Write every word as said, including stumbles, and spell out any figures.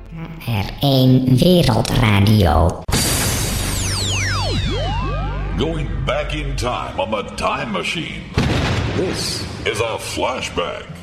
R één Wereldradio. Going back in time on the time machine. This is a flashback.